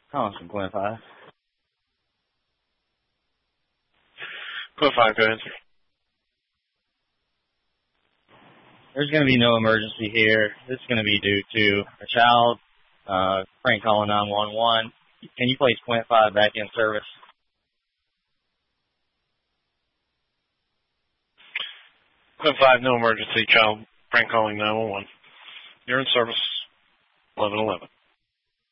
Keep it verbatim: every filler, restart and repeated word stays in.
Calling from Glen five. Glen five, go ahead. There's going to be no emergency here. This is going to be due to a child, uh, prank calling nine one one. Can you place Glen five back in service? Glen five, no emergency, child prank calling nine one one. You're in service, eleven eleven.